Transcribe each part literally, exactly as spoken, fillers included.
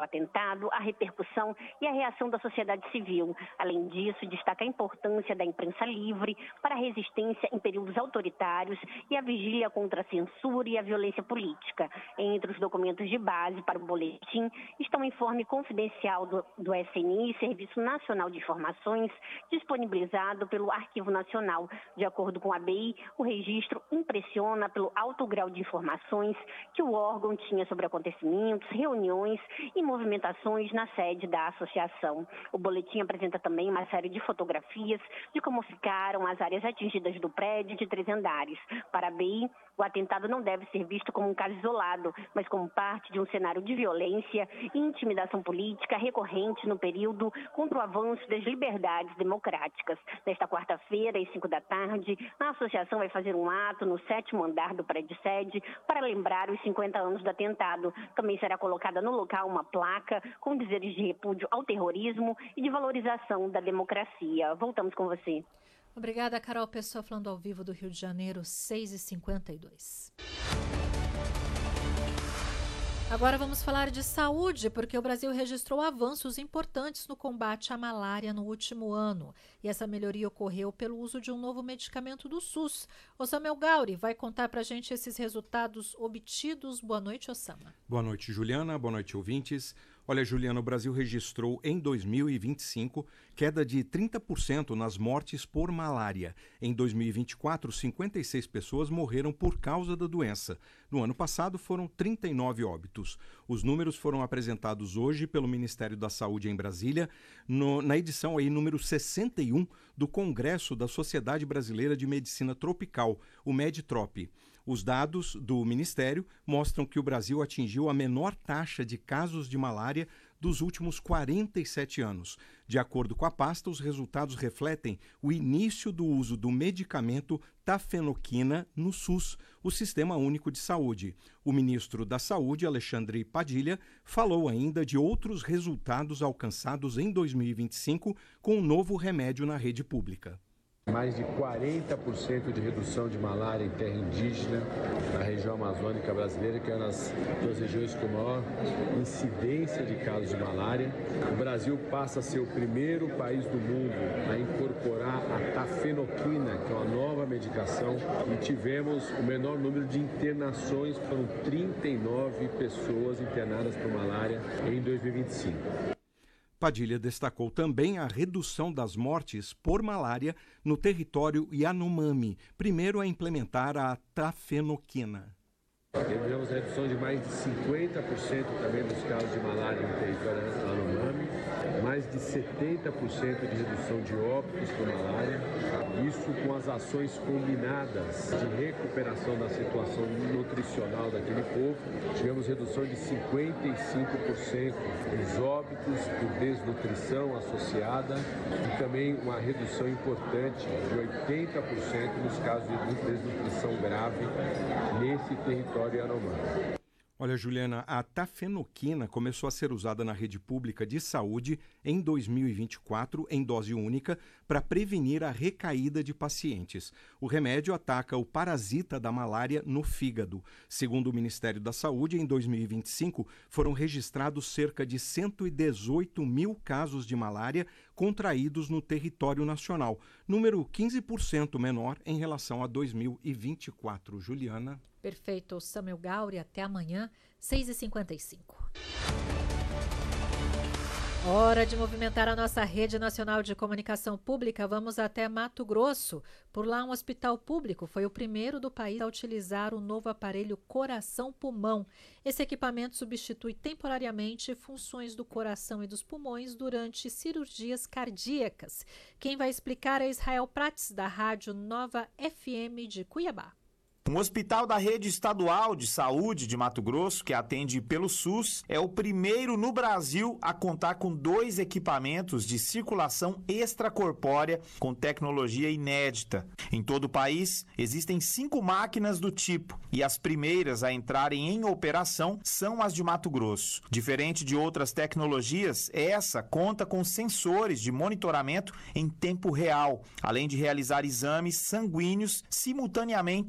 atentado, a repercussão e a reação da sociedade civil. Além disso, destaca a importância da imprensa livre para a resistência em períodos autoritários e a vigília contra a censura e a violência política. Entre os documentos de base para o boletim estão o informe confidencial do, do S N I, Serviço Nacional de Informações, disponibilizado pelo Arquivo Nacional. De acordo com a A B I, o registro impressiona pelo alto grau de informações que o órgão tinha sobre acontecimentos, reuniões e movimentações na sede da associação. O boletim apresenta também uma série de fotografias de como ficaram as áreas atingidas do prédio de três andares. Para a A B I, o atentado não deve ser visto como um caso isolado, mas como parte de um cenário de violência e intimidação política recorrente no período contra o avanço das liberdades democráticas. Nesta quarta-feira, às cinco da tarde, a associação vai fazer um ato no sétimo andar do prédio sede para lembrar os cinquenta anos do atentado. Também será colocada no local uma placa com dizeres de repúdio ao terrorismo e de valorização da democracia. Voltamos com você. Obrigada, Carol Pessoa, falando ao vivo do Rio de Janeiro, seis e cinquenta e dois. Agora vamos falar de saúde, porque o Brasil registrou avanços importantes no combate à malária no último ano. E essa melhoria ocorreu pelo uso de um novo medicamento do SUS. Osama El Gauri vai contar para a gente esses resultados obtidos. Boa noite, Osama. Boa noite, Juliana. Boa noite, ouvintes. Olha, Juliana, o Brasil registrou em dois mil e vinte e cinco queda de trinta por cento nas mortes por malária. Em dois mil e vinte e quatro, cinquenta e seis pessoas morreram por causa da doença. No ano passado, foram trinta e nove óbitos. Os números foram apresentados hoje pelo Ministério da Saúde em Brasília, no, na edição aí, número sessenta e um do Congresso da Sociedade Brasileira de Medicina Tropical, o MEDTROP. Os dados do Ministério mostram que o Brasil atingiu a menor taxa de casos de malária dos últimos quarenta e sete anos. De acordo com a pasta, os resultados refletem o início do uso do medicamento tafenoquina no SUS, o Sistema Único de Saúde. O ministro da Saúde, Alexandre Padilha, falou ainda de outros resultados alcançados em dois mil e vinte e cinco com o novo remédio na rede pública. Mais de quarenta por cento de redução de malária em terra indígena na região amazônica brasileira, que é uma das duas regiões com maior incidência de casos de malária. O Brasil passa a ser o primeiro país do mundo a incorporar a tafenoquina, que é uma nova medicação, e tivemos o menor número de internações, foram trinta e nove pessoas internadas por malária em dois mil e vinte e cinco. Padilha destacou também a redução das mortes por malária no território Yanomami, primeiro a implementar a tafenoquina. Tivemos a redução de mais de cinquenta por cento também dos casos de malária no território Yanomami, mais de setenta por cento de redução de óbitos por malária, isso com as ações combinadas de recuperação da situação nutricional daquele povo. Tivemos redução de cinquenta e cinco por cento dos óbitos por desnutrição associada e também uma redução importante de oitenta por cento nos casos de desnutrição grave nesse território Yanomami. Olha, Juliana, a tafenoquina começou a ser usada na rede pública de saúde em dois mil e vinte e quatro em dose única para prevenir a recaída de pacientes. O remédio ataca o parasita da malária no fígado. Segundo o Ministério da Saúde, em dois mil e vinte e cinco foram registrados cerca de cento e dezoito mil casos de malária contraídos no território nacional, número quinze por cento menor em relação a dois mil e vinte e quatro. Juliana. Perfeito, Samuel Gauri. Até amanhã, seis e cinquenta e cinco. Hora de movimentar a nossa rede nacional de comunicação pública. Vamos até Mato Grosso. Por lá, um hospital público foi o primeiro do país a utilizar o novo aparelho coração-pulmão. Esse equipamento substitui temporariamente funções do coração e dos pulmões durante cirurgias cardíacas. Quem vai explicar é Israel Prates, da Rádio Nova F M de Cuiabá. Um hospital da rede estadual de saúde de Mato Grosso, que atende pelo SUS, é o primeiro no Brasil a contar com dois equipamentos de circulação extracorpórea com tecnologia inédita. Em todo o país, existem cinco máquinas do tipo e as primeiras a entrarem em operação são as de Mato Grosso. Diferente de outras tecnologias, essa conta com sensores de monitoramento em tempo real, além de realizar exames sanguíneos simultaneamente ao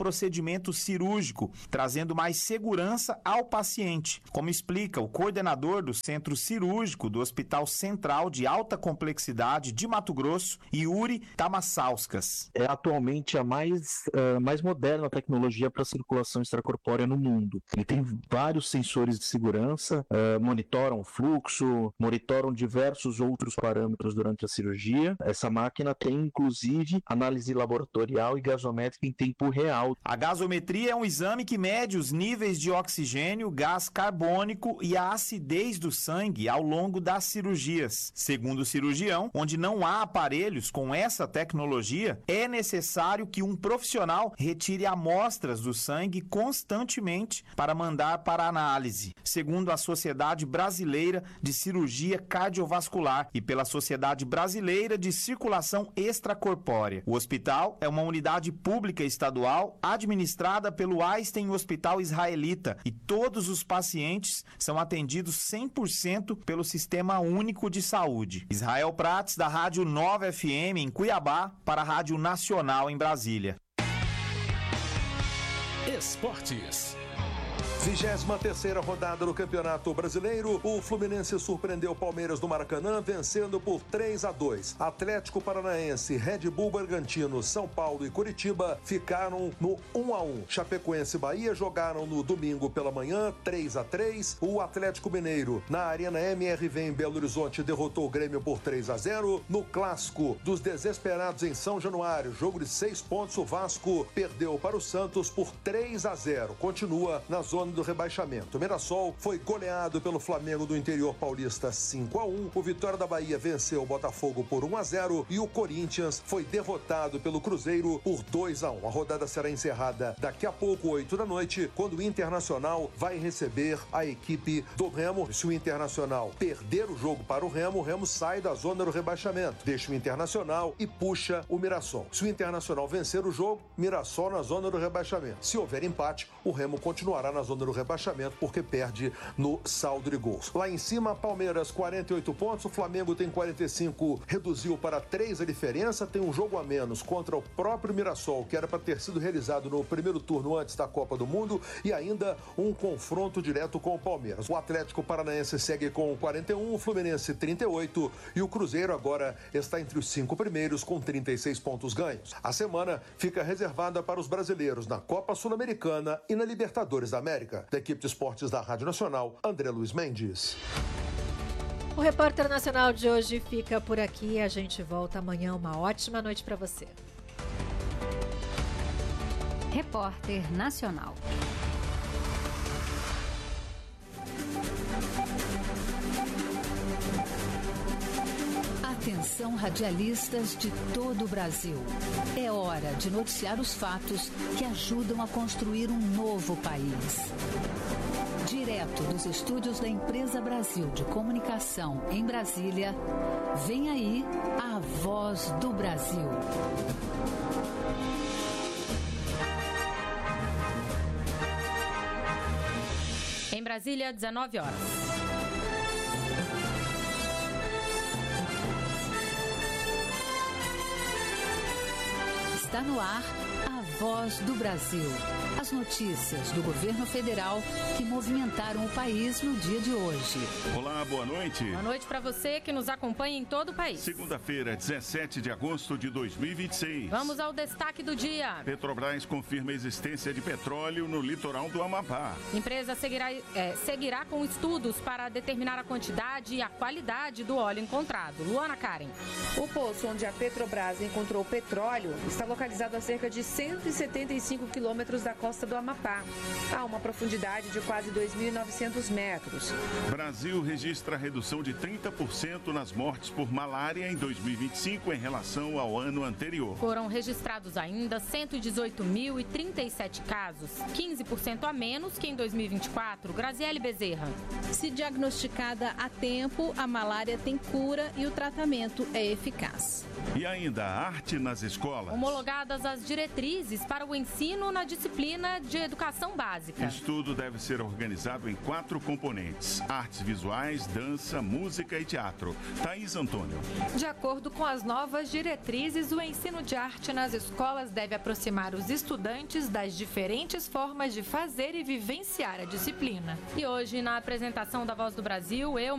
procedimento cirúrgico, trazendo mais segurança ao paciente, como explica o coordenador do Centro Cirúrgico do Hospital Central de Alta Complexidade de Mato Grosso, Yuri Tamassauskas. É atualmente a mais, uh, mais moderna tecnologia para circulação extracorpórea no mundo. Ele tem vários sensores de segurança, uh, monitoram o fluxo, monitoram diversos outros parâmetros durante a cirurgia. Essa máquina tem, inclusive, análise laboratorial e gasométrica em tempo real. A gasometria é um exame que mede os níveis de oxigênio, gás carbônico e a acidez do sangue ao longo das cirurgias. Segundo o cirurgião, onde não há aparelhos com essa tecnologia, é necessário que um profissional retire amostras do sangue constantemente para mandar para análise, segundo a Sociedade Brasileira de Cirurgia Cardiovascular e pela Sociedade Brasileira de Circulação Extracorpórea. O hospital é uma unidade pública estadual administrada pelo Einstein Hospital Israelita e todos os pacientes são atendidos cem por cento pelo Sistema Único de Saúde. Israel Prates, da Rádio Nova F M em Cuiabá, para a Rádio Nacional em Brasília. Esportes. vigésima terceira rodada do Campeonato Brasileiro, o Fluminense surpreendeu o Palmeiras no Maracanã, vencendo por três a dois. Atlético Paranaense, Red Bull Bragantino, São Paulo e Curitiba ficaram no um a um. Chapecoense e Bahia jogaram no domingo pela manhã, três a três. O Atlético Mineiro, na Arena M R V em Belo Horizonte, derrotou o Grêmio por três a zero. No Clássico dos Desesperados em São Januário, jogo de seis pontos, o Vasco perdeu para o Santos por três a zero. Continua na zona do rebaixamento. O Mirassol foi goleado pelo Flamengo do interior paulista cinco a um. O Vitória da Bahia venceu o Botafogo por um a zero e o Corinthians foi derrotado pelo Cruzeiro por dois a um. A rodada será encerrada daqui a pouco, oito da noite, quando o Internacional vai receber a equipe do Remo. Se o Internacional perder o jogo para o Remo, o Remo sai da zona do rebaixamento, deixa o Internacional e puxa o Mirassol. Se o Internacional vencer o jogo, Mirassol na zona do rebaixamento. Se houver empate, o Remo continuará na zona do rebaixamento porque perde no saldo de gols. Lá em cima, Palmeiras quarenta e oito pontos, o Flamengo tem quarenta e cinco, reduziu para três a diferença, tem um jogo a menos contra o próprio Mirassol, que era para ter sido realizado no primeiro turno antes da Copa do Mundo, e ainda um confronto direto com o Palmeiras. O Atlético Paranaense segue com quarenta e um, o Fluminense trinta e oito e o Cruzeiro agora está entre os cinco primeiros com trinta e seis pontos ganhos. A semana fica reservada para os brasileiros na Copa Sul-Americana e na Libertadores da América. Da equipe de esportes da Rádio Nacional, André Luiz Mendes. O Repórter Nacional de hoje fica por aqui. A gente volta amanhã. Uma ótima noite para você. Repórter Nacional. Atenção, radialistas de todo o Brasil. É hora de noticiar os fatos que ajudam a construir um novo país. Direto dos estúdios da Empresa Brasil de Comunicação em Brasília, vem aí a Voz do Brasil. Em Brasília, dezenove horas. Está no ar a Voz do Brasil. As notícias do governo federal que movimentaram o país no dia de hoje. Olá, boa noite. Boa noite para você que nos acompanha em todo o país. Segunda-feira, dezessete de agosto de dois mil e vinte e seis. Vamos ao destaque do dia. Petrobras confirma a existência de petróleo no litoral do Amapá. Empresa seguirá, é, seguirá com estudos para determinar a quantidade e a qualidade do óleo encontrado. Luana Karen. O poço onde a Petrobras encontrou petróleo está localizado a cerca de cento e setenta e cinco quilômetros da costa do Amapá, a uma profundidade de quase dois mil e novecentos metros. Brasil registra redução de trinta por cento nas mortes por malária em dois mil e vinte e cinco em relação ao ano anterior. Foram registrados ainda cento e dezoito mil e trinta e sete casos, quinze por cento a menos que em dois mil e vinte e quatro. Graziele Bezerra. Se diagnosticada a tempo, a malária tem cura e o tratamento é eficaz. E ainda arte nas escolas. Homologadas as diretrizes para o ensino na disciplina disciplina de educação básica. O estudo deve ser organizado em quatro componentes: artes visuais, dança, música e teatro. Thaís Antônio. De acordo com as novas diretrizes, o ensino de arte nas escolas deve aproximar os estudantes das diferentes formas de fazer e vivenciar a disciplina. E hoje, na apresentação da Voz do Brasil, eu,